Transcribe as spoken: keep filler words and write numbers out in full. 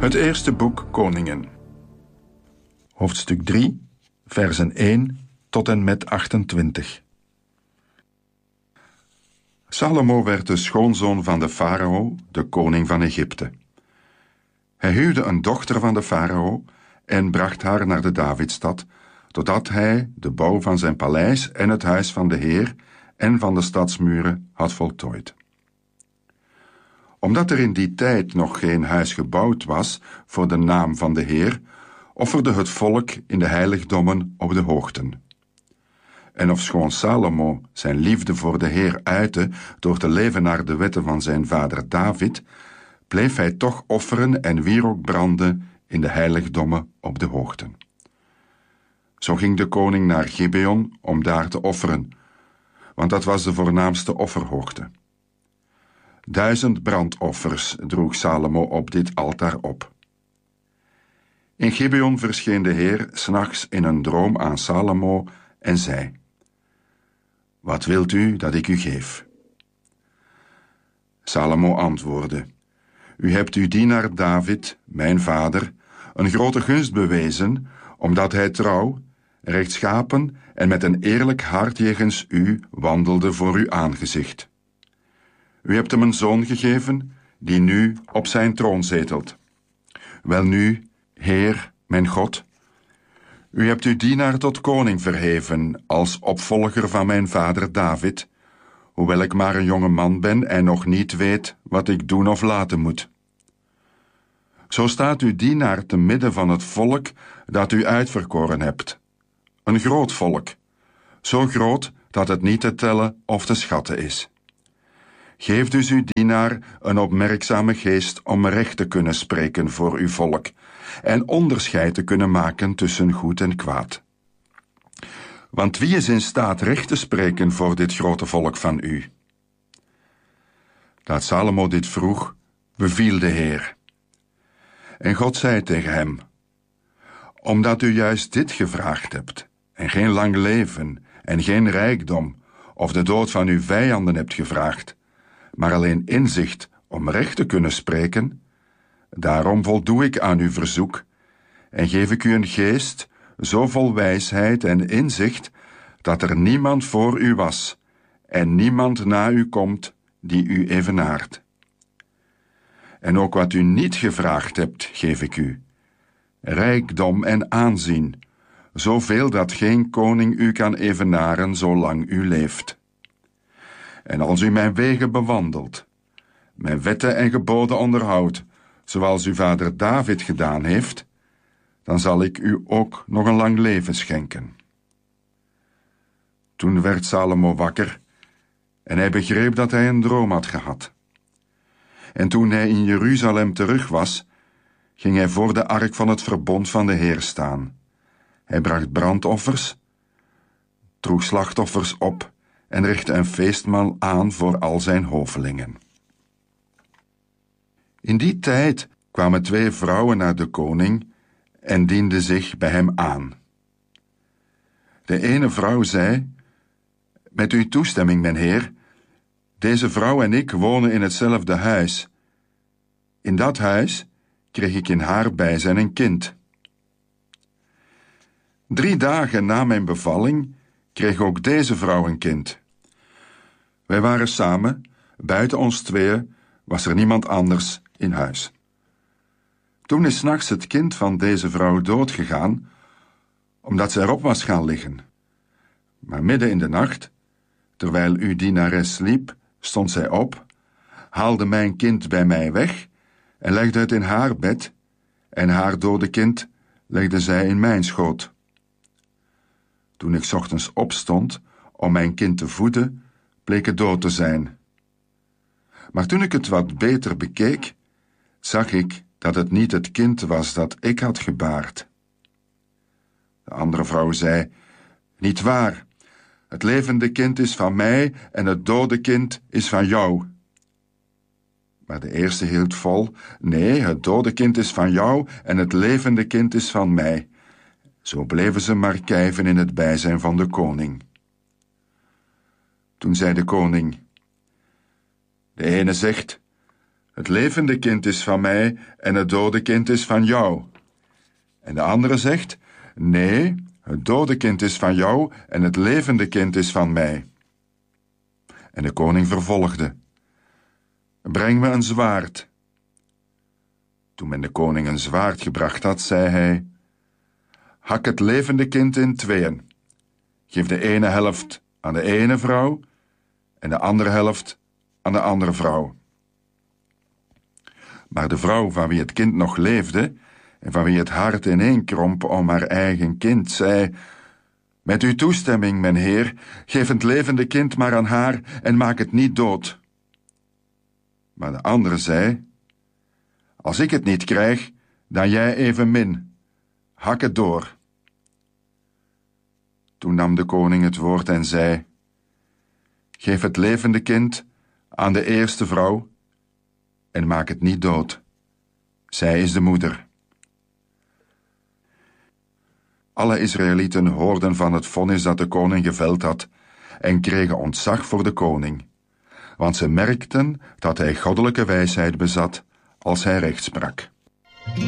Het eerste boek Koningen. Hoofdstuk drie, versen één tot en met achtentwintig. Salomo werd de schoonzoon van de farao, de koning van Egypte. Hij huwde een dochter van de farao en bracht haar naar de Davidstad, totdat hij de bouw van zijn paleis en het huis van de Heer en van de stadsmuren had voltooid. Omdat er in die tijd nog geen huis gebouwd was voor de naam van de Heer, offerde het volk in de heiligdommen op de hoogten. En ofschoon Salomo zijn liefde voor de Heer uitte door te leven naar de wetten van zijn vader David, bleef hij toch offeren en wierook branden in de heiligdommen op de hoogten. Zo ging de koning naar Gibeon om daar te offeren, want dat was de voornaamste offerhoogte. Duizend brandoffers droeg Salomo op dit altaar op. In Gibeon verscheen de Heer 's nachts in een droom aan Salomo en zei: Wat wilt u dat ik u geef? Salomo antwoordde: U hebt uw dienaar David, mijn vader, een grote gunst bewezen, omdat hij trouw, rechtschapen en met een eerlijk hart jegens u wandelde voor uw aangezicht. U hebt hem een zoon gegeven, die nu op zijn troon zetelt. Welnu, Heer, mijn God, u hebt uw dienaar tot koning verheven, als opvolger van mijn vader David, hoewel ik maar een jonge man ben en nog niet weet wat ik doen of laten moet. Zo staat uw dienaar te midden van het volk dat u uitverkoren hebt. Een groot volk, zo groot dat het niet te tellen of te schatten is. Geef dus uw dienaar een opmerkzame geest om recht te kunnen spreken voor uw volk en onderscheid te kunnen maken tussen goed en kwaad. Want wie is in staat recht te spreken voor dit grote volk van u? Dat Salomo dit vroeg, beviel de Heer. En God zei tegen hem: Omdat u juist dit gevraagd hebt, en geen lang leven, en geen rijkdom, of de dood van uw vijanden hebt gevraagd, maar alleen inzicht om recht te kunnen spreken, daarom voldoe ik aan uw verzoek, en geef ik u een geest, zo vol wijsheid en inzicht, dat er niemand voor u was, en niemand na u komt, die u evenaart. En ook wat u niet gevraagd hebt, geef ik u. Rijkdom en aanzien, zoveel dat geen koning u kan evenaren zolang u leeft. En als u mijn wegen bewandelt, mijn wetten en geboden onderhoudt, zoals uw vader David gedaan heeft, dan zal ik u ook nog een lang leven schenken. Toen werd Salomo wakker en hij begreep dat hij een droom had gehad. En toen hij in Jeruzalem terug was, ging hij voor de ark van het verbond van de Heer staan. Hij bracht brandoffers, droeg slachtoffers op en richtte een feestmaal aan voor al zijn hovelingen. In die tijd kwamen twee vrouwen naar de koning en dienden zich bij hem aan. De ene vrouw zei: Met uw toestemming, mijn heer, deze vrouw en ik wonen in hetzelfde huis. In dat huis kreeg ik in haar bijzijn een kind. Drie dagen na mijn bevalling kreeg ook deze vrouw een kind. Wij waren samen, buiten ons tweeën was er niemand anders in huis. Toen is 's nachts het kind van deze vrouw doodgegaan, omdat ze erop was gaan liggen. Maar midden in de nacht, terwijl uw dienares sliep, stond zij op, haalde mijn kind bij mij weg en legde het in haar bed, en haar dode kind legde zij in mijn schoot. Toen ik 's ochtends opstond om mijn kind te voeden, bleek het dood te zijn. Maar toen ik het wat beter bekeek, zag ik dat het niet het kind was dat ik had gebaard. De andere vrouw zei: Niet waar, het levende kind is van mij en het dode kind is van jou. Maar de eerste hield vol: Nee, het dode kind is van jou en het levende kind is van mij. Zo bleven ze maar kijven in het bijzijn van de koning. Toen zei de koning: De ene zegt: het levende kind is van mij en het dode kind is van jou. En de andere zegt, nee, het dode kind is van jou en het levende kind is van mij. En de koning vervolgde, breng me een zwaard. Toen men de koning een zwaard gebracht had, zei hij, hak het levende kind in tweeën. Geef de ene helft aan de ene vrouw en de andere helft aan de andere vrouw. Maar de vrouw van wie het kind nog leefde en van wie het hart ineenkromp om haar eigen kind, zei, met uw toestemming, mijn heer, geef het levende kind maar aan haar en maak het niet dood. Maar de andere zei, als ik het niet krijg, dan jij evenmin. Hak het door. Toen nam de koning het woord en zei, geef het levende kind aan de eerste vrouw en maak het niet dood. Zij is de moeder. Alle Israëlieten hoorden van het vonnis dat de koning geveld had en kregen ontzag voor de koning, want ze merkten dat hij goddelijke wijsheid bezat als hij recht sprak.